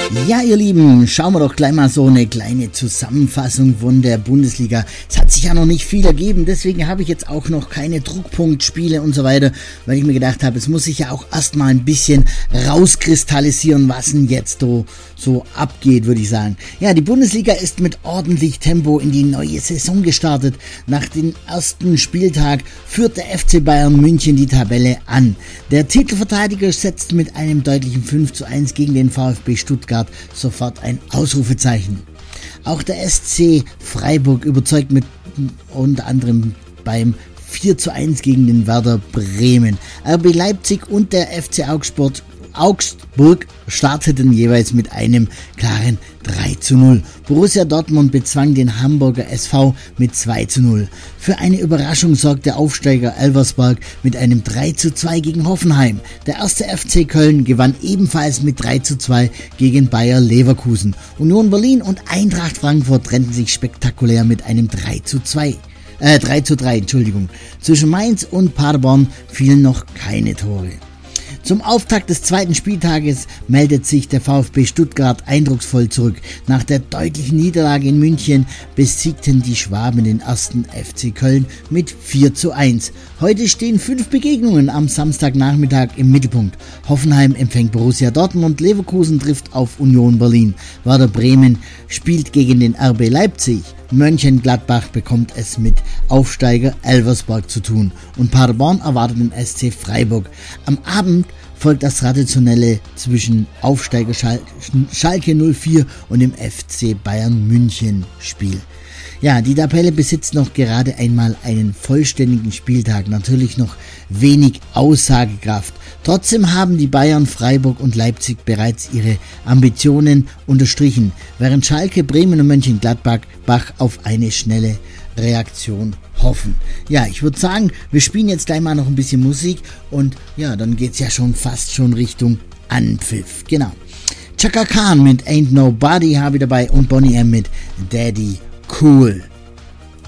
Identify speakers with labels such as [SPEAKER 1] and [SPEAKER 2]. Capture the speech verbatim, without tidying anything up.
[SPEAKER 1] Ja, ihr Lieben, schauen wir doch gleich mal so eine kleine Zusammenfassung von der Bundesliga. Es hat sich ja noch nicht viel ergeben, deswegen habe ich jetzt auch noch keine Druckpunktspiele und so weiter, weil ich mir gedacht habe, es muss sich ja auch erstmal ein bisschen rauskristallisieren, was denn jetzt so, so abgeht, würde ich sagen. Ja, die Bundesliga ist mit ordentlich Tempo in die neue Saison gestartet. Nach dem ersten Spieltag führt der F C Bayern München die Tabelle an. Der Titelverteidiger setzt mit einem deutlichen fünf zu eins gegen den VfB Stuttgart sofort ein Ausrufezeichen. Auch der S C Freiburg überzeugt mit unter anderem beim vier zu eins gegen den Werder Bremen. R B Leipzig und der F C Augsburg, Augsburg starteten jeweils mit einem klaren drei zu null. Borussia Dortmund bezwang den Hamburger S V mit zwei zu null. Für eine Überraschung sorgt der Aufsteiger Elversberg mit einem drei zu zwei gegen Hoffenheim. Der erste F C Köln gewann ebenfalls mit drei zu zwei gegen Bayer Leverkusen. Union Berlin und Eintracht Frankfurt trennten sich spektakulär mit einem drei zu zwei. Äh, drei zu drei, Entschuldigung. Zwischen Mainz und Paderborn fielen noch keine Tore. Zum Auftakt des zweiten Spieltages meldet sich der VfB Stuttgart eindrucksvoll zurück. Nach der deutlichen Niederlage in München besiegten die Schwaben den ersten F C Köln mit vier zu eins. Heute stehen fünf Begegnungen am Samstagnachmittag im Mittelpunkt. Hoffenheim empfängt Borussia Dortmund, Leverkusen trifft auf Union Berlin. Werder Bremen spielt gegen den R B Leipzig. Mönchengladbach bekommt es mit Aufsteiger Elversberg zu tun und Paderborn erwartet den S C Freiburg. Am Abend folgt das traditionelle zwischen Aufsteiger Schal- Schalke null vier und dem F C Bayern München Spiel. Ja, die Tabelle besitzt noch gerade einmal einen vollständigen Spieltag, natürlich noch wenig Aussagekraft. Trotzdem haben die Bayern, Freiburg und Leipzig bereits ihre Ambitionen unterstrichen, während Schalke, Bremen und Mönchengladbach Bach auf eine schnelle Reaktion hoffen. Ja, ich würde sagen, wir spielen jetzt gleich mal noch ein bisschen Musik und ja, dann geht's ja schon fast schon Richtung Anpfiff. Genau. Chaka Khan mit Ain't Nobody habe ich dabei und Boney M mit Daddy Cool.